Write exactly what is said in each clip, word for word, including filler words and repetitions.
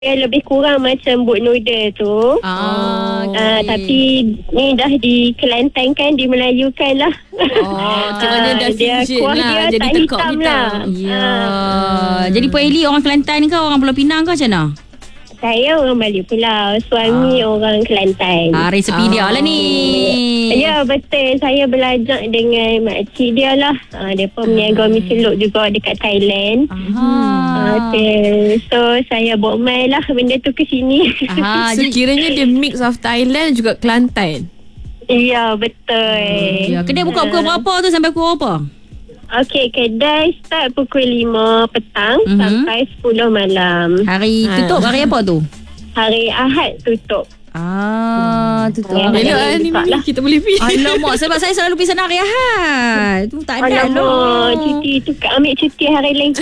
Dia lebih kurang macam boat noodle tu. Ah, okay. Uh, tapi ni dah di Kelantan kan, di Melayu kan lah. Oh, maknanya dah dia fusion kuah lah, dia jadi tak tekak hitam hitam. lah. Ya. Ah. Jadi Puan Eli orang Kelantan ke, orang Pulau Pinang ke macam mana? Saya orang Melayu Pulau, suami Ah. orang Kelantan. Ah, resepi dia lah ni. Ya, betul. Saya belajar dengan makcik dia lah. Uh, dia pun meniaga mi celup juga dekat Thailand. Ah. Okay. So, saya bawa main lah benda tu ke sini. Ah, So jadi kiranya dia mix of Thailand juga Kelantan. Ya, betul. ya, kedai buka pukul berapa tu sampai pukul berapa? Okey, kedai start pukul lima petang Mhm. sampai sepuluh malam. Hari Ah. tutup hari apa tu? Hari Ahad tutup. Ah, tutup. Ya, Elok boleh lah ni buka Mimi, lah. kita boleh pergi. Alamak, sebab saya selalu pergi sana hari Ahad. Tu tak ada Alamak, lah. cuti tu ambil cuti hari lain.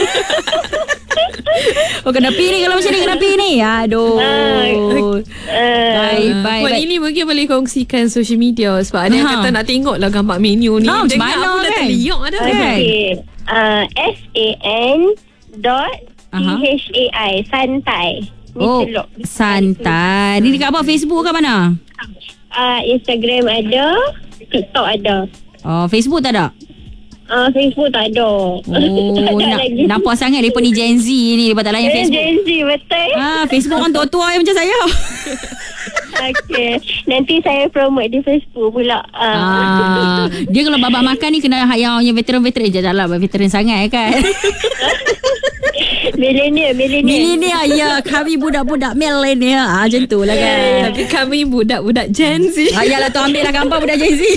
Oh, kena pilih kalau macam ni, kena pilih ni. Aduh. Uh, Baik, baik, Puan baik. ini mungkin boleh kongsikan social media sebab ada yang Ha. kata nak tengok lah gambar menu ni. Ha, macam Dengar mana aku dah kan? terliok dah. Kan? okay. Uh, S A N dot T Aha. H A I santai. Mi Oh, celup. santai. Ni dekat apa? Facebook ke mana? Uh, Instagram ada, TikTok ada. Oh, Facebook tak ada? Uh, Facebook tak ada. tak Oh, ada na- lagi. nampak sangat mereka ni Gen Z ni. Mereka tak layan Eh, Facebook. Gen Z, betul. Ah, Facebook orang tua-tua yang macam saya. Okay. Nanti saya promote di Facebook pula. Uh. Ah, dia kalau babak makan ni kena yang yang veteran-veteran je lah, veteran sangat kan. Millennial, millennial. Milenial, ya, kami budak-budak milenial. Ah, macam tu lah kan. Tapi kami budak-budak Gen Z. Ah, yalah tu ambil lah gambar budak Gen Z.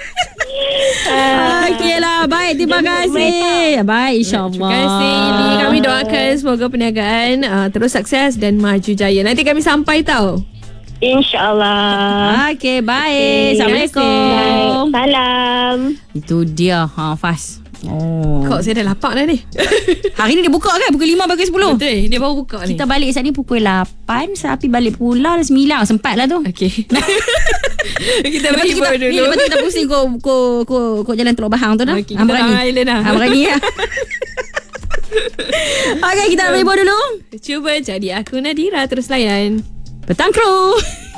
Ah, okey lah, baik, terima kasih. Baik, insyaAllah. Terima kasih Ili. Kami doakan semoga perniagaan uh, terus sukses dan maju jaya. Nanti kami sampai tau. InsyaAllah. Okey, baik. Okay. Assalamualaikum. Salam. Itu dia, ha, Fas. Oh. Kok saya dah lapar dah ni. Hari ni dia buka kan pukul lima pagi sepuluh. Betul, dia baru buka ni. Kita balik saat ni pukul lapan, Sapi balik pula dah sembilan. Sempat lah tu. Okey. Kita Lepas bagi tu kita, dulu. ni, lepas tu kita pusing kau kau kau kau jalan Teluk Bahang tu dah. Okey, kita Long Island dah. Ha, berani ya. Okey, kita nak beri dulu. Cuba jadi aku Nadira, terus layan. Petang kru.